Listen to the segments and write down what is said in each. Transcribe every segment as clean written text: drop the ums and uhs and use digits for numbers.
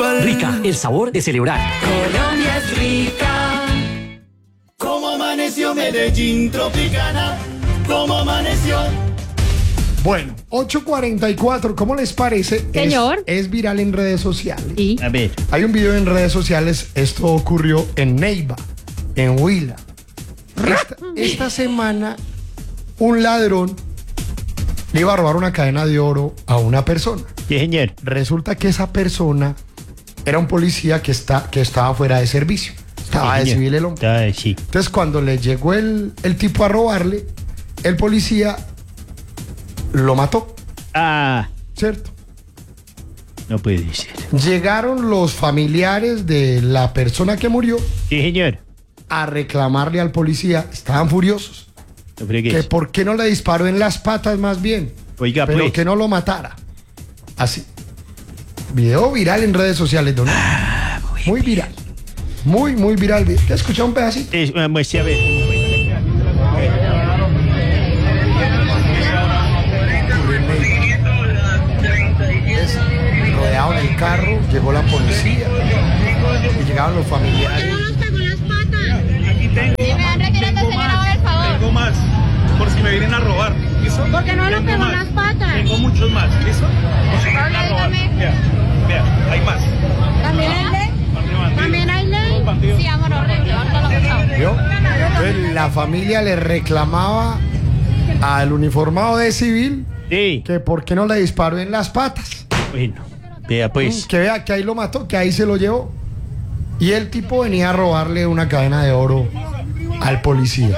Rica, el sabor de celebrar. Colombia es rica. Como amaneció Medellín Tropicana, como amaneció. Bueno, 8:44, ¿cómo les parece? Señor. Es viral en redes sociales. ¿Y? A ver. Hay un video en redes sociales, esto ocurrió en Neiva, en Huila. Esta semana, un ladrón le iba a robar una cadena de oro a una persona. Sí, señor. Resulta que esa persona era un policía que estaba fuera de servicio. Estaba de señor. civil el hombre. Sí. Entonces, cuando le llegó el tipo a robarle, el policía lo mató, Ah, ¿cierto? no puede ser. Llegaron los familiares de la persona que murió Sí, señor. a reclamarle al policía. Estaban furiosos. No fregues. Que por qué no le disparó en las patas más bien. Oiga, Pero pues. que no lo matara. Así. Video viral en redes sociales, don. Muy viral. Muy, muy viral. ¿Te has escuchado un pedacito? Muestre a ver. Rodeado en el carro, llegó la policía y llegaban los familiares. ¿Por qué no los pegó en las patas? Aquí tengo. Si me van requiriendo, señora, haga el favor. Tengo más. Por si me vienen a robar. ¿Listo? ¿Por qué no lo Tengo pegó en más. las patas? Tengo muchos más. ¿Listo? Por si me vienen a robar. Dígame. Vea, hay más. ¿También hay ley? Bandido. ¿También hay ley? Todo bandido. Sí, amor, horrible. Ahorita lo pasamos. ¿Vio? Entonces la familia le reclamaba al uniformado de civil Sí. que por qué no le disparó en las patas. Bueno, vea pues. Que vea que ahí lo mató, que ahí se lo llevó. Y el tipo venía a robarle una cadena de oro al policía.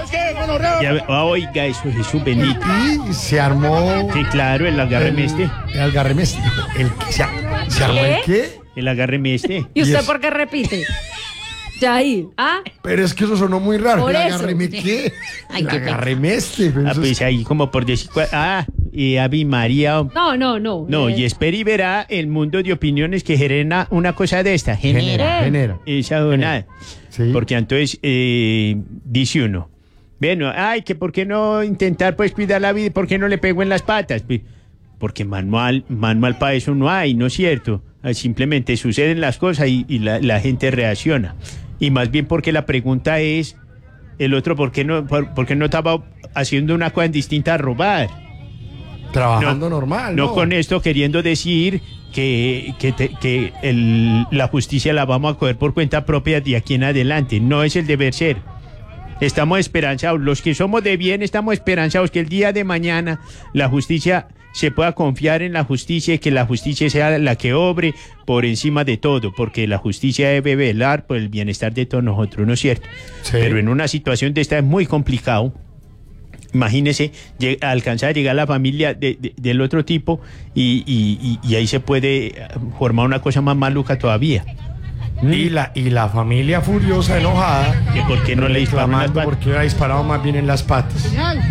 Oiga, eso es Jesús bendito. Y se armó Sí, claro, el agárreme este. el algarremeste. ¿Se armó el qué? El agárreme este. ¿Y usted es- por qué repite? Yair, ¿ah? Pero es que eso sonó muy raro. Por ¿El eso. agárreme qué? Ay, El qué pena. agárremeste. Pero Ah, eso pues es- ahí como por decir. Y Ave María. No. No, y espera y verá el mundo de opiniones que genera una cosa de esta. genera. Esa donada. Sí. Porque entonces dice uno, bueno, ay, que por qué no intentar pues cuidar la vida y por qué no le pego en las patas. Pues, porque manual para eso no hay, ¿no es cierto? Simplemente suceden las cosas y la gente reacciona. Y más bien porque la pregunta es, el otro, ¿por qué no estaba haciendo una cosa distinta a robar? Trabajando normal. No con esto queriendo decir que la justicia la vamos a coger por cuenta propia de aquí en adelante. No es el deber ser. Estamos esperanzados. Los que somos de bien estamos esperanzados que el día de mañana la justicia se pueda confiar en la justicia y que la justicia sea la que obre por encima de todo, porque la justicia debe velar por el bienestar de todos nosotros, ¿no es cierto? Sí. Pero en una situación de esta es muy complicado. Imagínese alcanzar a llegar a la familia del otro tipo y ahí se puede formar una cosa más maluca todavía. Y la familia furiosa, enojada, Que por qué no le disparó en las reclamando patas. porque le ha disparado más bien en las patas.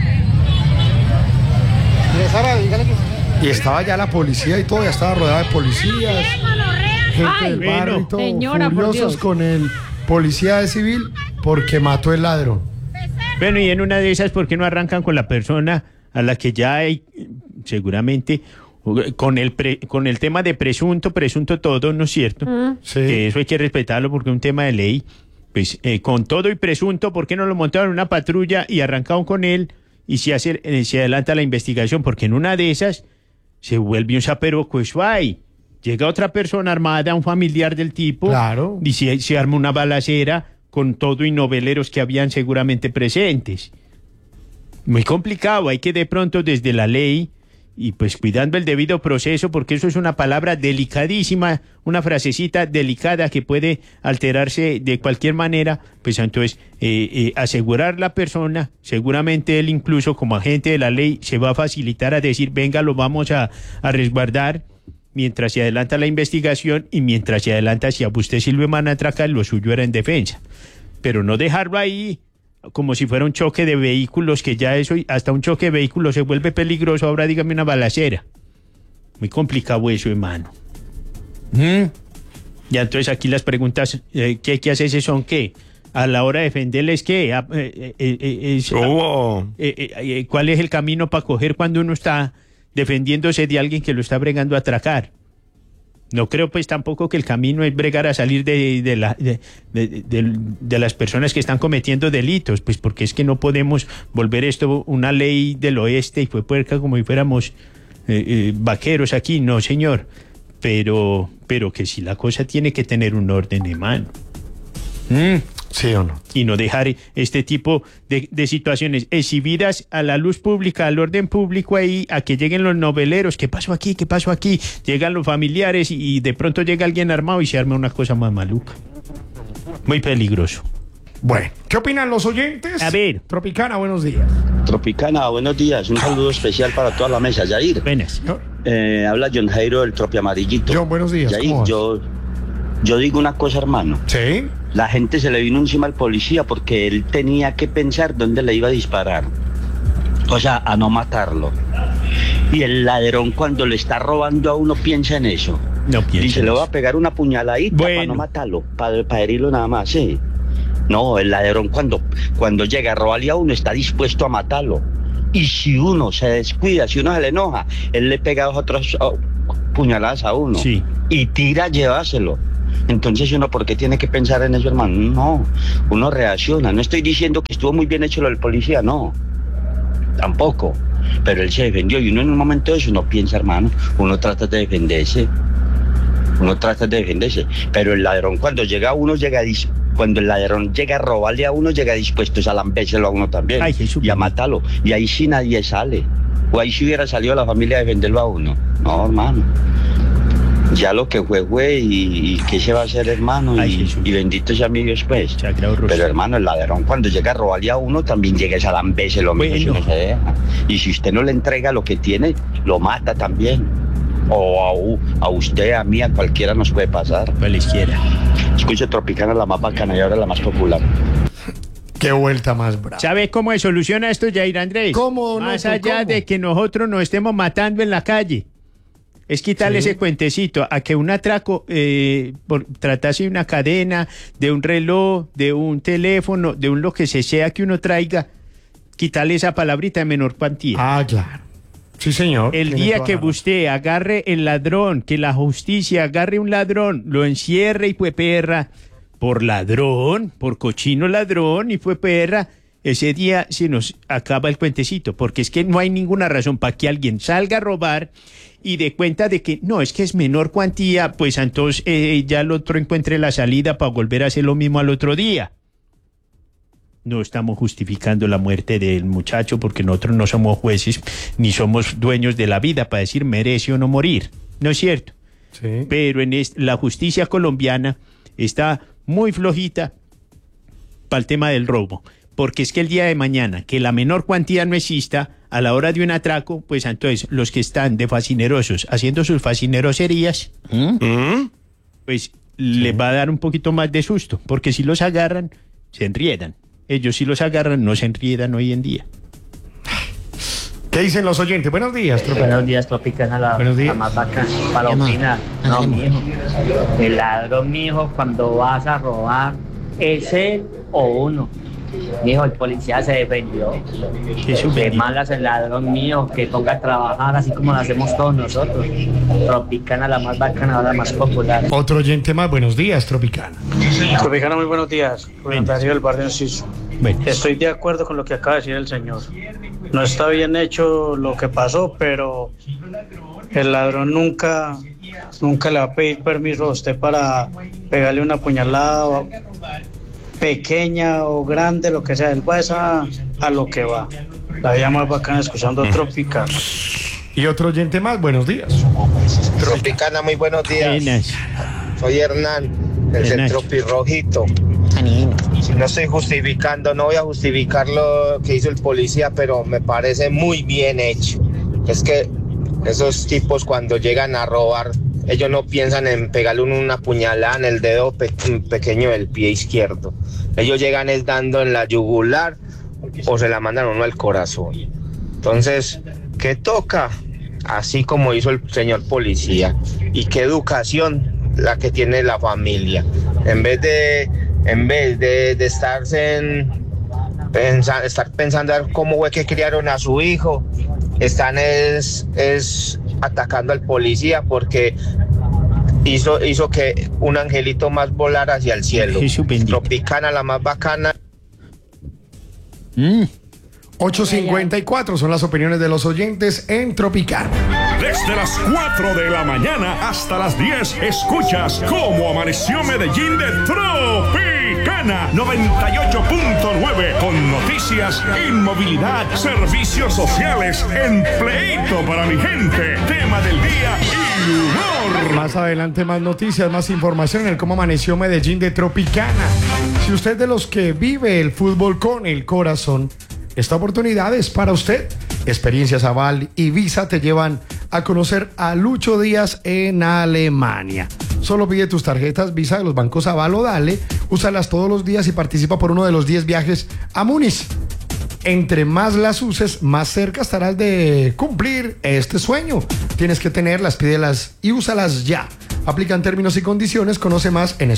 Y estaba ya la policía y todo, ya estaba rodeada de policías, gente Ay, del barrio y todo, señora, por furiosos Dios. con el policía de civil porque mató el ladrón. Bueno, y en una de esas, ¿por qué no arrancan con la persona a la que ya hay, seguramente, con el tema de presunto todo, ¿no es cierto? Sí. Que eso hay que respetarlo porque es un tema de ley. Pues con todo y presunto, ¿por qué no lo montaron en una patrulla y arrancaron con él y se adelanta la investigación? Porque en una de esas se vuelve un sapero Cuesuay. Llega otra persona armada, un familiar del tipo, Claro. y se arma una balacera con todo y noveleros que habían seguramente presentes. Muy complicado, hay que de pronto desde la ley y pues cuidando el debido proceso, porque eso es una palabra delicadísima, una frasecita delicada que puede alterarse de cualquier manera, pues entonces asegurar la persona, seguramente él incluso como agente de la ley se va a facilitar a decir, venga, lo vamos a resguardar mientras se adelanta la investigación y mientras se adelanta si a usted sí lo van a atracar, lo suyo era en defensa. Pero no dejarlo ahí como si fuera un choque de vehículos, que ya eso, hasta un choque de vehículos se vuelve peligroso, ahora dígame una balacera. Muy complicado eso, hermano. Ya entonces aquí las preguntas que hay que hacerse son ¿qué? A la hora de defenderles ¿qué? ¿Cuál es el camino para coger cuando uno está defendiéndose de alguien que lo está bregando a atracar? No creo pues tampoco que el camino es bregar a salir de las personas que están cometiendo delitos, pues porque es que no podemos volver esto una ley del oeste y fue puerca como si fuéramos vaqueros aquí, no señor, pero que si la cosa tiene que tener un orden, hermano. ¿Sí o no? Y no dejar este tipo de situaciones exhibidas a la luz pública, al orden público ahí, a que lleguen los noveleros, ¿qué pasó aquí? ¿Qué pasó aquí? Llegan los familiares y de pronto llega alguien armado y se arma una cosa más maluca. Muy peligroso. Bueno, ¿qué opinan los oyentes? A ver. Tropicana, buenos días. Tropicana, buenos días. Un saludo especial para toda la mesa. Yair. Buenas. Habla John Jairo del Tropi Amarillito. John, buenos días. Yair, ¿cómo vas? yo digo una cosa, hermano. ¿Sí? La gente se le vino encima al policía porque él tenía que pensar dónde le iba a disparar. O sea, a no matarlo. Y el ladrón cuando le está robando a uno piensa en eso. No piensa. Dice, le voy a pegar una puñaladita Bueno. para no matarlo, para herirlo nada más, sí. No, el ladrón cuando llega a robarle a uno está dispuesto a matarlo. Y si uno se descuida, si uno se le enoja, él le pega otras puñaladas a uno. Sí. Y tira a llevárselo. Entonces uno, ¿por qué tiene que pensar en eso, hermano? No, uno reacciona. No estoy diciendo que estuvo muy bien hecho lo del policía, no. Tampoco. Pero él se defendió y uno en un momento de eso no piensa, hermano. Uno trata de defenderse. Pero el ladrón cuando el ladrón llega a robarle a uno, llega dispuesto a lambérselo a uno también. Ay, Jesús. Y a matarlo. Y ahí sí nadie sale. O ahí sí hubiera salido la familia a defenderlo a uno. No, hermano. Ya lo que fue y qué se va a hacer, hermano. Ay, y bendito sea mi Dios, pues. Sagrado Rosario. Pero, hermano, el ladrón cuando llega a robarle a uno también llega a lambérselo mismo si no se deja. Y si usted no le entrega lo que tiene, lo mata también. O a usted, a mí, a cualquiera nos puede pasar. Cualesquiera. Escuche Tropicana, la más bacana y ahora la más popular. Qué vuelta más brava. ¿Sabe cómo se soluciona esto, Jair Andrés? ¿Cómo, Más Noto, allá cómo? de que nosotros nos estemos matando en la calle. Es quitarle Sí. ese cuentecito a que un atraco, por tratarse de una cadena, de un reloj, de un teléfono, de un lo que sea que uno traiga, quitarle esa palabrita de menor cuantía. Ah, claro. Sí, señor. El Tiene día toda que la razón. usted agarre el ladrón, que la justicia agarre un ladrón, lo encierre y fue perra, por ladrón, por cochino ladrón y fue perra, ese día se nos acaba el cuentecito, porque es que no hay ninguna razón para que alguien salga a robar y de cuenta de que no, es que es menor cuantía, pues entonces ya el otro encuentre la salida para volver a hacer lo mismo al otro día. No estamos justificando la muerte del muchacho porque nosotros no somos jueces ni somos dueños de la vida para decir merece o no morir. ¿No es cierto? Sí. Pero la justicia colombiana está muy flojita para el tema del robo. Porque es que el día de mañana, que la menor cuantía no exista, a la hora de un atraco, pues entonces los que están de fascinerosos haciendo sus fascineroserías, pues les va a dar un poquito más de susto. Porque si los agarran, se enriedan. Ellos si los agarran, no se enriedan hoy en día. ¿Qué dicen los oyentes? Buenos días, Tropicana. Buenos días, Tropicana, Buenos días. la más bacana. Para opinar. No, mijo. El ladrón, mijo, cuando vas a robar, ¿es él o uno? Mijo, el policía se defendió. De malas el ladrón, mío, que ponga a trabajar así como lo hacemos todos nosotros. Tropicana, la más bacana, la más popular. Otro oyente más. Buenos días, Tropicana. Tropicana, muy buenos días. Rubén Darío del barrio Enciso. Estoy de acuerdo con lo que acaba de decir el señor. No está bien hecho lo que pasó, pero el ladrón nunca le va a pedir permiso a usted para pegarle una puñalada pequeña o grande, lo que sea. Él va a lo que va. La vida más bacana escuchando Tropicana. Y otro oyente más. Buenos días. Tropicana, muy buenos días. Soy Hernán, el del Tropi Rojito. No estoy justificando, no voy a justificar lo que hizo el policía, pero me parece muy bien hecho. Es que esos tipos cuando llegan a robar, ellos no piensan en pegarle una puñalada en el dedo pequeño del pie izquierdo. Ellos llegan es dando en la yugular o se la mandan uno al corazón. Entonces, ¿qué toca? Así como hizo el señor policía. Y qué educación la que tiene la familia. En vez de estar pensando a ver cómo fue que criaron a su hijo, están es atacando al policía porque hizo que un angelito más volara hacia el cielo. Tropicana, la más bacana. 8:54 son las opiniones de los oyentes en Tropicana. Desde las 4 de la mañana hasta las 10 escuchas Cómo Amaneció Medellín de Tropicana 98.9 con noticias, inmovilidad, servicios sociales, empleito para mi gente, tema del día y humor. Más adelante más noticias, más información en el Cómo Amaneció Medellín de Tropicana. Si usted es de los que vive el fútbol con el corazón, esta oportunidad es para usted. Experiencias Aval y Visa te llevan a conocer a Lucho Díaz en Alemania. Solo pide tus tarjetas Visa de los bancos Aval o Dale, úsalas todos los días y participa por uno de los 10 viajes a Múnich. Entre más las uses, más cerca estarás de cumplir este sueño. Tienes que tenerlas, pídelas y úsalas ya. Aplican términos y condiciones, conoce más en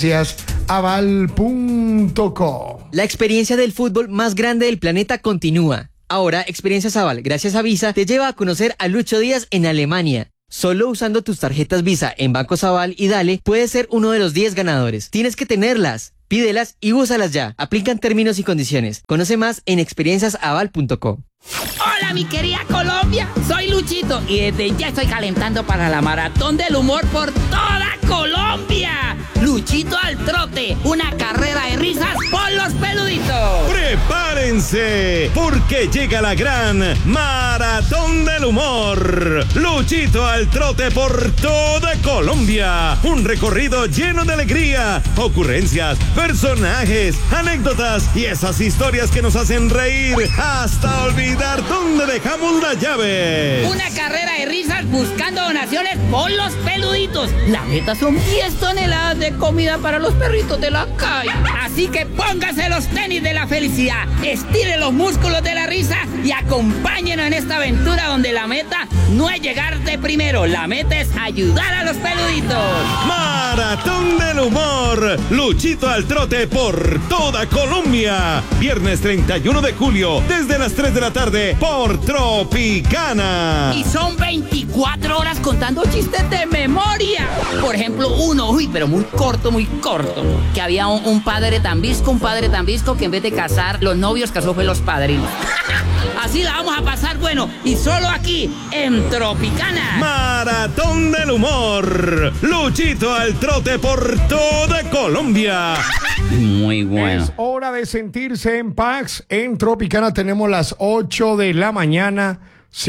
experienciasaval.com. La experiencia del fútbol más grande del planeta continúa. Ahora, Experiencias Aval, gracias a Visa, te lleva a conocer a Lucho Díaz en Alemania. Solo usando tus tarjetas Visa en Bancos Aval y Dale, puedes ser uno de los 10 ganadores. Tienes que tenerlas, pídelas y úsalas ya. Aplican términos y condiciones. Conoce más en experienciasaval.com. Hola mi querida Colombia, soy Luchito y desde ya estoy calentando para la maratón del humor por toda Colombia. Luchito al trote, una carrera de risas por los peluditos. ¡Prepárense! Porque llega la gran maratón del humor. Luchito al trote por toda Colombia. Un recorrido lleno de alegría, ocurrencias, personajes, anécdotas y esas historias que nos hacen reír hasta olvidar dónde dejamos las llaves. Una carrera de risas buscando donaciones por los peluditos. La meta son 10 toneladas de comida para los perritos de la calle. Así que póngase los tenis de la felicidad, estire los músculos de la risa y acompáñenos en esta aventura donde la meta no es llegar de primero, la meta es ayudar a los peluditos. Maratón del humor, Luchito al trote por toda Colombia. Viernes 31 de julio, desde las 3 de la tarde, por Tropicana. Y son 24 horas contando chistes de memoria. Por ejemplo, uno, pero muy corto, que había un padre tan visco que en vez de casar los novios, casó fue los padrinos. Así la vamos a pasar bueno, y solo aquí, en Tropicana. Maratón del humor, Luchito al trote por toda Colombia. Muy bueno. Es hora de sentirse en paz. En Tropicana tenemos las 8 de la mañana,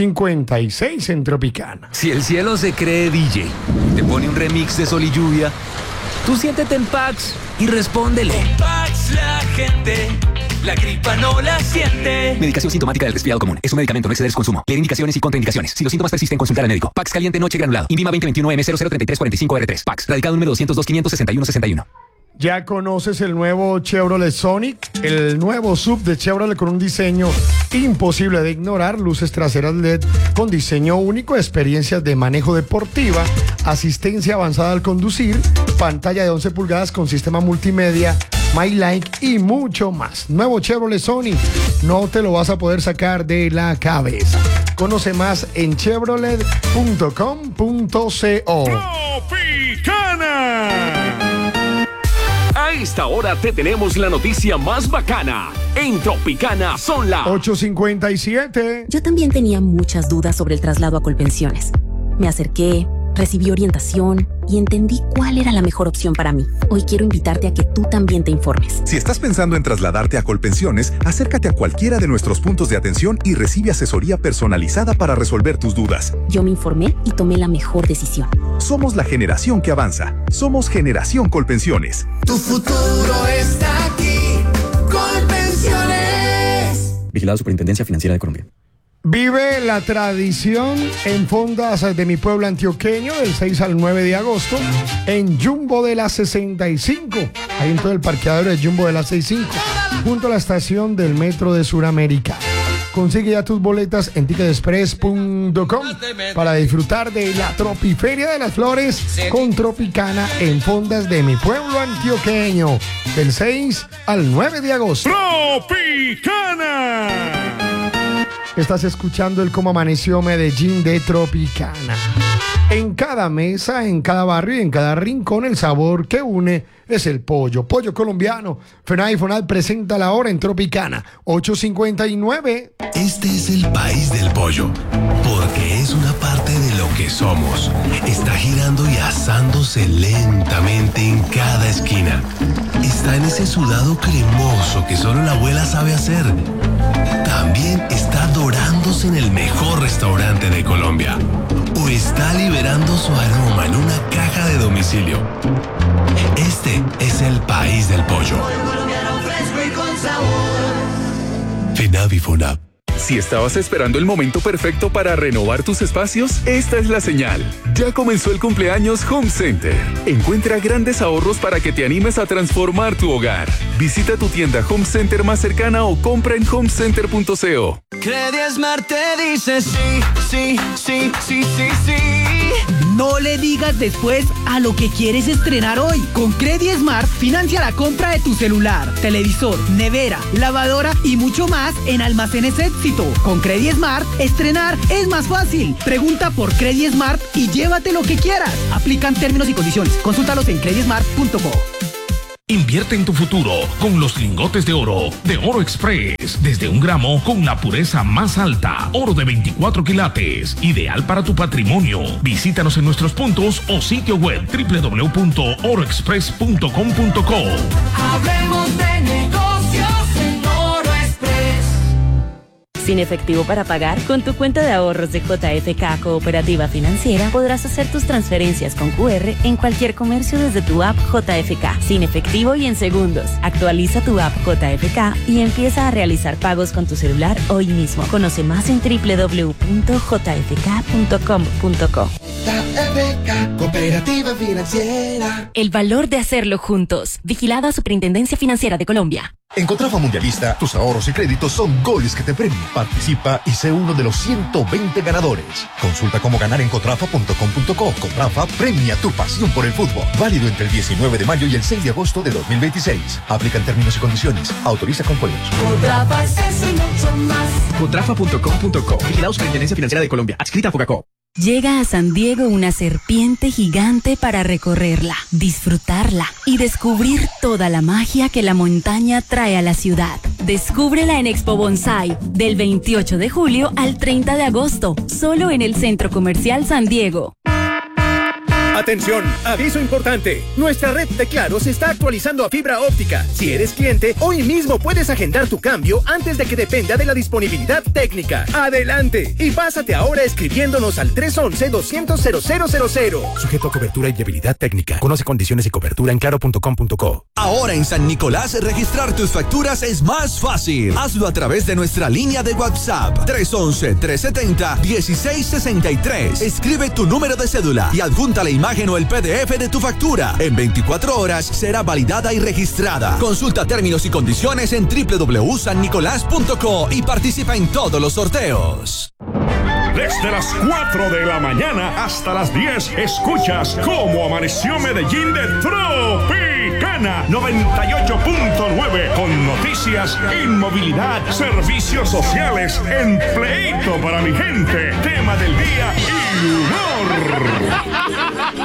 56 en Tropicana. Si el cielo se cree DJ, te pone un remix de Sol y Lluvia, tú siéntete en Pax y respóndele. En Pax la gente, la gripa no la siente. Medicación sintomática del resfriado común. Es un medicamento, no exceder su consumo. Leer indicaciones y contraindicaciones. Si los síntomas persisten, consultar al médico. Pax caliente noche granulado. Invima 2021M003345R3. Pax. Radicado número 202-561-61. ¿Ya conoces el nuevo Chevrolet Sonic? El nuevo SUV de Chevrolet con un diseño imposible de ignorar, luces traseras LED con diseño único, experiencias de manejo deportiva, asistencia avanzada al conducir, pantalla de 11 pulgadas con sistema multimedia, MyLink y mucho más. Nuevo Chevrolet Sonic, no te lo vas a poder sacar de la cabeza. Conoce más en chevrolet.com.co. Tropicana. A esta hora te tenemos la noticia más bacana. En Tropicana son las 8:57. Yo también tenía muchas dudas sobre el traslado a Colpensiones. Me acerqué, recibí orientación y entendí cuál era la mejor opción para mí. Hoy quiero invitarte a que tú también te informes. Si estás pensando en trasladarte a Colpensiones, acércate a cualquiera de nuestros puntos de atención y recibe asesoría personalizada para resolver tus dudas. Yo me informé y tomé la mejor decisión. Somos la generación que avanza. Somos Generación Colpensiones. Tu futuro está aquí. Colpensiones. Vigilado Superintendencia Financiera de Colombia. Vive la tradición en Fondas de mi pueblo antioqueño del 6 al 9 de agosto en Jumbo de la 65, ahí en todo el parqueadero de Jumbo de la 65, junto a la estación del metro de Suramérica. Consigue ya tus boletas en ticketexpress.com para disfrutar de la Tropiferia de las Flores con Tropicana en Fondas de mi pueblo antioqueño del 6 al 9 de agosto. Tropicana. Estás escuchando el Cómo Amaneció Medellín de Tropicana. En cada mesa, en cada barrio y en cada rincón, el sabor que une es el pollo. Pollo colombiano. FENADE y FONAD presenta la hora en Tropicana, 8:59. Este es el país del pollo, porque es una parte de lo que somos. Está girando y asándose lentamente en cada esquina. Está en ese sudado cremoso que solo la abuela sabe hacer. También está dorándose en el mejor restaurante de Colombia. O está liberando su aroma en una caja de domicilio. Este es el país del pollo. FENADE y FONAD. Si estabas esperando el momento perfecto para renovar tus espacios, esta es la señal. Ya comenzó el cumpleaños Home Center. Encuentra grandes ahorros para que te animes a transformar tu hogar. Visita tu tienda Home Center más cercana o compra en homecenter.co. Credismart te dice sí, sí, sí, sí, sí, sí. No le digas después a lo que quieres estrenar hoy. Con Credismart financia la compra de tu celular, televisor, nevera, lavadora y mucho más en Almacenes Éxito. Con Credismart, estrenar es más fácil. Pregunta por Credismart y llévate lo que quieras. Aplican términos y condiciones. Consúltalos en credismart.co. Invierte en tu futuro con los lingotes de Oro Express. Desde 1 gramo con la pureza más alta. Oro de 24 quilates. Ideal para tu patrimonio. Visítanos en nuestros puntos o sitio web www.oroexpress.com.co. Hablemos de negocios en Oro Express. Sin efectivo para pagar, con tu cuenta de ahorros de JFK Cooperativa Financiera podrás hacer tus transferencias con QR en cualquier comercio desde tu app JFK, sin efectivo y en segundos. Actualiza tu app JFK y empieza a realizar pagos con tu celular hoy mismo. Conoce más en www.jfk.com.co. JFK Cooperativa Financiera. El valor de hacerlo juntos. Vigilada Superintendencia Financiera de Colombia. En Contrafa Mundialista, tus ahorros y créditos son goles que te premian. Participa y sé uno de los 120 ganadores. Consulta cómo ganar en contrafa.com.co. Contrafa premia tu pasión por el fútbol. Válido entre el 19 de mayo y el 6 de agosto de 2026. Aplican términos y condiciones. Autoriza con juegos. Contrafa es mucho más. Contrafa.com.co. Vigilado Superintendencia Financiera de Colombia. Adscrita a Fogacop. Llega a San Diego una serpiente gigante para recorrerla, disfrutarla y descubrir toda la magia que la montaña trae a la ciudad. Descúbrela en Expo Bonsai, del 28 de julio al 30 de agosto, solo en el Centro Comercial San Diego. Atención, aviso importante. Nuestra red de Claro se está actualizando a fibra óptica. Si eres cliente, hoy mismo puedes agendar tu cambio antes de que dependa de la disponibilidad técnica. Adelante y pásate ahora escribiéndonos al 311-200-0000. Sujeto a cobertura y viabilidad técnica. Conoce condiciones y cobertura en claro.com.co. Ahora en San Nicolás, registrar tus facturas es más fácil. Hazlo a través de nuestra línea de WhatsApp 311-370-1663. Escribe tu número de cédula y adjunta la imagen o el PDF de tu factura. En 24 horas será validada y registrada. Consulta términos y condiciones en www.sannicolás.co y participa en todos los sorteos. Desde las 4 de la mañana hasta las 10 escuchas Cómo Amaneció Medellín de Tropicana 98.9 con noticias, inmovilidad, servicios sociales, empleito para mi gente, tema del día y humor.